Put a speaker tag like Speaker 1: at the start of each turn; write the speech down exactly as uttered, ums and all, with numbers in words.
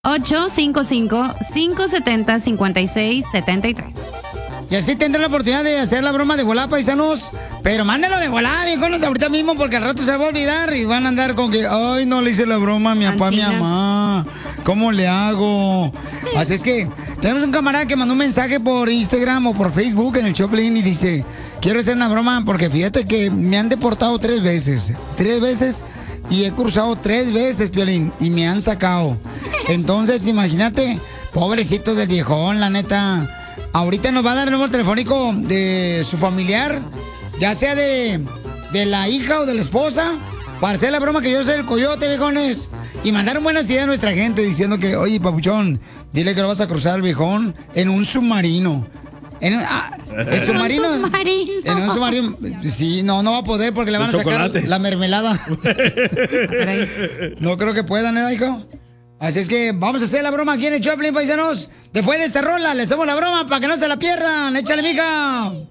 Speaker 1: ocho cinco cinco, cinco siete cero, cinco seis siete tres.
Speaker 2: Y así tendrán la oportunidad de hacer la broma de volada, paisanos. Pero mándenlo de volada, viejones, ahorita mismo, porque al rato se va a olvidar y van a andar con que, ay, no le hice la broma a mi papá, a mi mamá. ¿Cómo le hago? Así es que tenemos un camarada que mandó un mensaje por Instagram o por Facebook en el Choplin y dice, quiero hacer una broma porque fíjate que me han deportado tres veces. Tres veces y he cruzado tres veces, Piolín, y me han sacado. Entonces, imagínate, pobrecito del viejón, la neta. Ahorita nos va a dar el número telefónico de su familiar, ya sea de, de la hija o de la esposa, para hacer la broma que yo soy el coyote, viejones. Y mandaron buenas ideas a nuestra gente diciendo que, oye, papuchón, dile que lo vas a cruzar al viejón en un submarino. En, ah, ¿el submarino?
Speaker 1: ¿Un submarino?
Speaker 2: En un submarino. Sí, no, no va a poder porque le van a sacar chocolate. La mermelada. No creo que puedan, ¿eh, hijo? Así es que vamos a hacer la broma aquí en el Choplin, paisanos. Después de esta rola, le hacemos la broma para que no se la pierdan. ¡Échale, mija!